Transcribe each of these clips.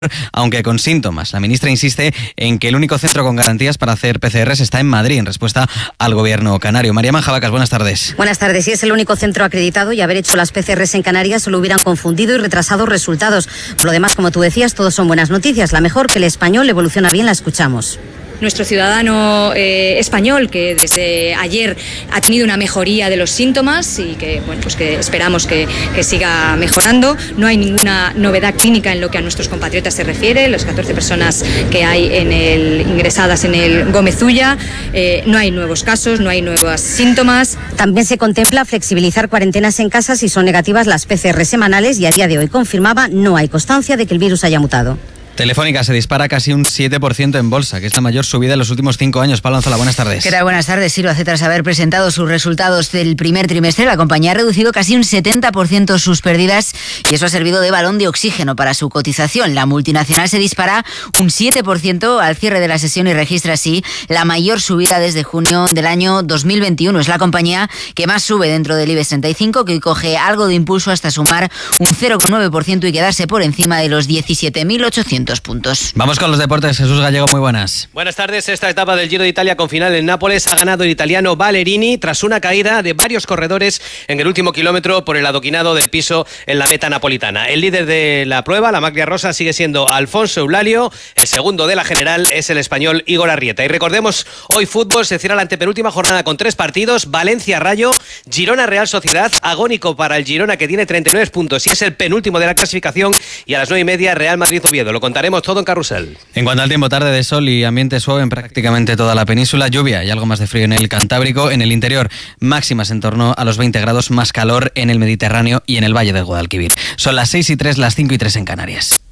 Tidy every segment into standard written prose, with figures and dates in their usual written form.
aunque con síntomas. La ministra insiste en que el único centro con garantías para hacer PCRs está en Madrid, en respuesta al gobierno canario. María Manjabacas, buenas tardes. Buenas tardes. Sí, es el único centro acreditado y haber hecho las PCRs en Canarias solo hubieran confundido y retrasado resultados. Por lo demás, como tú decías, todos son buenas noticias. La mejor, que el español evoluciona bien, la escuchamos. Nuestro ciudadano español, que desde ayer ha tenido una mejoría de los síntomas y que, bueno, pues que esperamos que siga mejorando. No hay ninguna novedad clínica en lo que a nuestros compatriotas se refiere. Las 14 personas que hay ingresadas en el Gómez Ulla, no hay nuevos casos, no hay nuevos síntomas. También se contempla flexibilizar cuarentenas en casa si son negativas las PCR semanales y a día de hoy confirmaba no hay constancia de que el virus haya mutado. Telefónica se dispara casi un 7% en bolsa, que es la mayor subida en los últimos 5 años. Pablo Anzola, buenas tardes. ¿Qué tal? Buenas tardes. Sí, lo hace tras haber presentado sus resultados del primer trimestre. La compañía ha reducido casi un 70% sus pérdidas y eso ha servido de balón de oxígeno para su cotización. La multinacional se dispara un 7% al cierre de la sesión y registra así la mayor subida desde junio del año 2021. Es la compañía que más sube dentro del IBEX 35, que hoy coge algo de impulso hasta sumar un 0,9% y quedarse por encima de los 17.800 puntos. Vamos con los deportes. Jesús Gallego, muy buenas. Buenas tardes. Esta etapa del Giro de Italia con final en Nápoles ha ganado el italiano Ballerini tras una caída de varios corredores en el último kilómetro por el adoquinado del piso en la meta napolitana. El líder de la prueba, la maglia rosa, sigue siendo Alfonso Eulalio. El segundo de la general es el español Igor Arrieta. Y recordemos, hoy fútbol, se cierra la antepenúltima jornada con 3 partidos: Valencia-Rayo, Girona-Real Sociedad, agónico para el Girona, que tiene 39 puntos y es el penúltimo de la clasificación, y a las 9:30 Real Madrid-Oviedo. Lo contaremos todo en Carrusel. En cuanto al tiempo, tarde de sol y ambiente suave en prácticamente toda la península, lluvia y algo más de frío en el Cantábrico. En el interior, máximas en torno a los 20 grados, más calor en el Mediterráneo y en el Valle del Guadalquivir. Son las 6:03, las 5:03 en Canarias.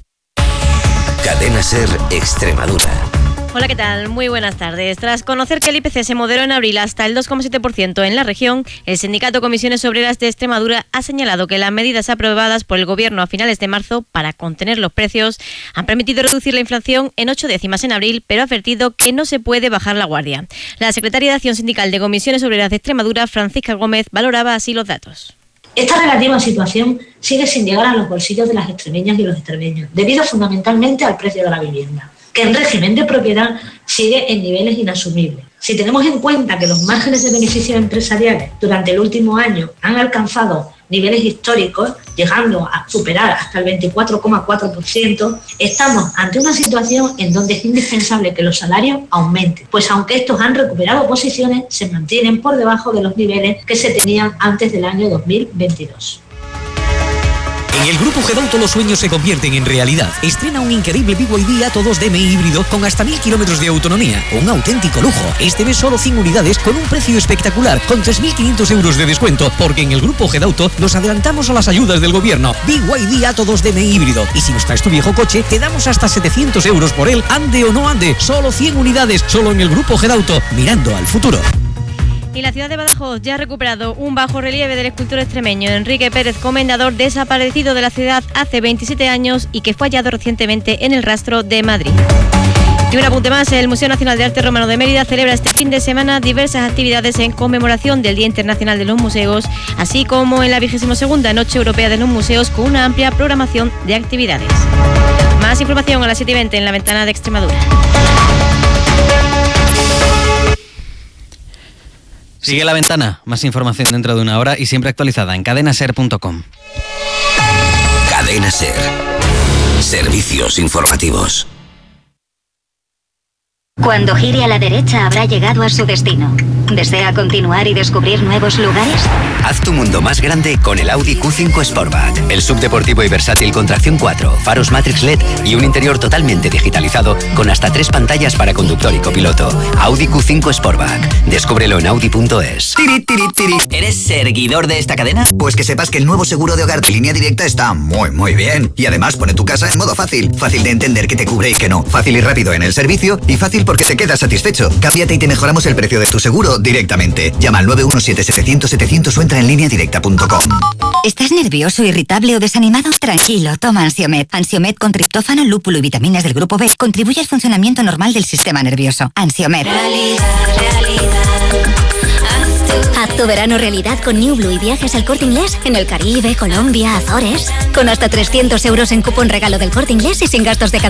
Cadena SER Extremadura. Hola, ¿qué tal? Muy buenas tardes. Tras conocer que el IPC se moderó en abril hasta el 2,7% en la región, el sindicato Comisiones Obreras de Extremadura ha señalado que las medidas aprobadas por el Gobierno a finales de marzo para contener los precios han permitido reducir la inflación en 8 décimas en abril, pero ha advertido que no se puede bajar la guardia. La secretaria de Acción Sindical de Comisiones Obreras de Extremadura, Francisca Gómez, valoraba así los datos. Esta relativa situación sigue sin llegar a los bolsillos de las extremeñas y los extremeños, debido fundamentalmente al precio de la vivienda, que en régimen de propiedad sigue en niveles inasumibles. Si tenemos en cuenta que los márgenes de beneficios empresariales durante el último año han alcanzado niveles históricos, llegando a superar hasta el 24,4%, estamos ante una situación en donde es indispensable que los salarios aumenten, pues aunque estos han recuperado posiciones, se mantienen por debajo de los niveles que se tenían antes del año 2022. En el Grupo Gedauto los sueños se convierten en realidad. Estrena un increíble BYD Atto 2 DMI híbrido con hasta 1000 kilómetros de autonomía. Un auténtico lujo. Este mes solo 100 unidades con un precio espectacular, con 3.500 euros de descuento, porque en el Grupo Gedauto nos adelantamos a las ayudas del gobierno. BYD Atto 2 DMI híbrido. Y si nos traes tu viejo coche, te damos hasta 700 euros por él, ande o no ande. Solo 100 unidades, solo en el Grupo Gedauto, mirando al futuro. Y la ciudad de Badajoz ya ha recuperado un bajo relieve del escultor extremeño Enrique Pérez Comendador, desaparecido de la ciudad hace 27 años y que fue hallado recientemente en el Rastro de Madrid. Y un apunte más, el Museo Nacional de Arte Romano de Mérida celebra este fin de semana diversas actividades en conmemoración del Día Internacional de los Museos, así como en la 22ª Noche Europea de los Museos, con una amplia programación de actividades. Más información a las 7:20 en la Ventana de Extremadura. Sigue La Ventana, más información dentro de una hora y siempre actualizada en cadenaser.com. Cadena SER. Servicios informativos. Cuando gire a la derecha habrá llegado a su destino. ¿Desea continuar y descubrir nuevos lugares? Haz tu mundo más grande con el Audi Q5 Sportback. El subdeportivo y versátil con tracción 4, faros Matrix LED y un interior totalmente digitalizado con hasta 3 pantallas para conductor y copiloto. Audi Q5 Sportback. Descúbrelo en audi.es. ¿Eres seguidor de esta cadena? Pues que sepas que el nuevo seguro de hogar de Línea Directa está muy bien. Y además pone tu casa en modo fácil. Fácil de entender que te cubre y que no. Fácil y rápido en el servicio y fácil porque te quedas satisfecho. Cámbiate y te mejoramos el precio de tu seguro directamente. Llama al 917-700-700 o entra en lineadirecta.com. ¿Estás nervioso, irritable o desanimado? Tranquilo, toma Ansiomed. Ansiomed con triptófano, lúpulo y vitaminas del grupo B contribuye al funcionamiento normal del sistema nervioso. Ansiomed. Realidad, Haz tu verano realidad con New Blue y viajes al Corte Inglés en el Caribe, Colombia, Azores. Con hasta 300 euros en cupón regalo del Corte Inglés y sin gastos de cancelación.